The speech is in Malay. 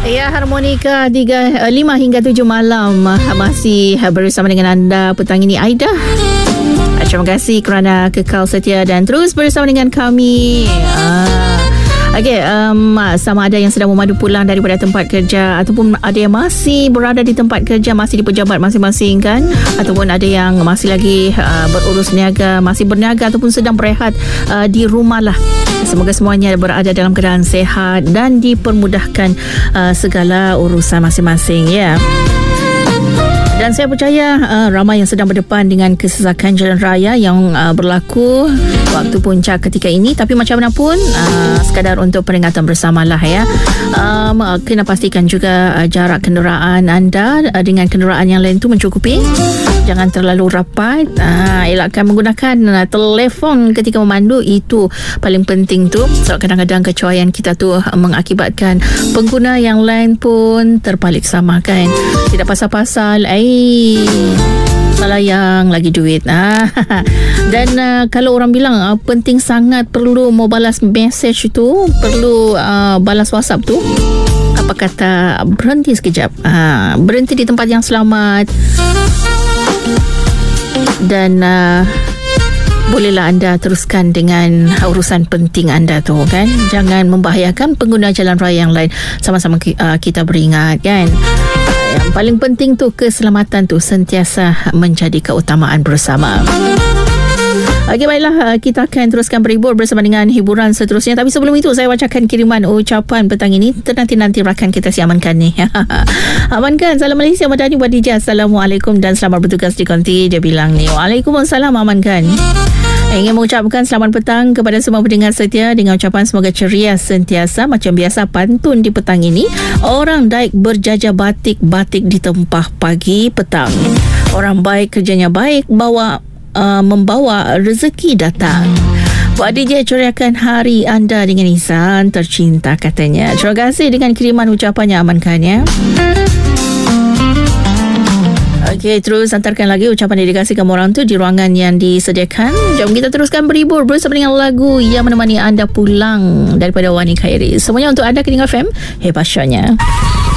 Ya, Harmonika 5 hingga 7 malam masih bersama dengan anda petang ini, Aida. Terima kasih kerana kekal setia dan terus bersama dengan kami. Okey, sama ada yang sedang memadu pulang daripada tempat kerja ataupun ada yang masih berada di tempat kerja, masih di pejabat masing-masing kan, ataupun ada yang masih lagi berurus niaga, masih berniaga ataupun sedang berehat di rumah lah. Semoga semuanya berada dalam keadaan sehat dan dipermudahkan segala urusan masing-masing, ya. Dan saya percaya ramai yang sedang berdepan dengan kesesakan jalan raya yang berlaku waktu puncak ketika ini. Tapi macam mana pun, sekadar untuk peringatan bersamalah, ya. Kena pastikan juga jarak kenderaan anda dengan kenderaan yang lain tu mencukupi. Jangan terlalu rapat. Elakkan menggunakan telefon ketika memandu. Itu paling penting tu. Sebab kadang-kadang kecuaian kita tu mengakibatkan pengguna yang lain pun terpalit sama, kan. Tidak pasal-pasal melayang lagi duit. Dan kalau orang bilang penting sangat perlu mau balas message tu, perlu balas WhatsApp tu, apa kata berhenti sekejap, berhenti di tempat yang selamat dan bolehlah anda teruskan dengan urusan penting anda tu, kan. Jangan membahayakan pengguna jalan raya yang lain. Sama-sama kita beringat, kan. Yang paling penting tu keselamatan tu sentiasa menjadi keutamaan bersama. Okey, baiklah, kita akan teruskan berhibur bersama dengan hiburan seterusnya. Tapi sebelum itu, saya bacakan kiriman ucapan petang ini. Nanti rakan kita si amankan ni. Amankan, salam Malaysia Madani buat DJ. Assalamualaikum dan selamat bertugas di konti. Dia bilang ni, Waalaikumsalam, amankan. Ingin mengucapkan selamat petang kepada semua pendengar setia dengan ucapan semoga ceria sentiasa. Macam biasa pantun di petang ini, orang daik berjajah batik di tempah pagi petang. Orang baik kerjanya baik, membawa rezeki datang. Buat DJ, ceriakan hari anda dengan insan tercinta, katanya. Terima kasih dengan kiriman ucapannya, amankan, ya. Okey, terus hantarkan lagi ucapan dedikasi kamu orang tu di ruangan yang disediakan. Jom kita teruskan berhibur bersama dengan lagu yang menemani anda pulang daripada Wani Khairi. Semuanya untuk anda, Kening FM. Hebat syoknya.